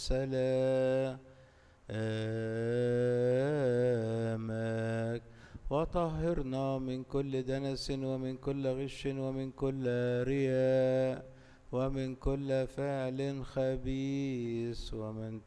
سلامك، وطهرنا من كل دنس ومن كل غش ومن كل رياء ومن كل فعل خبيث، ومن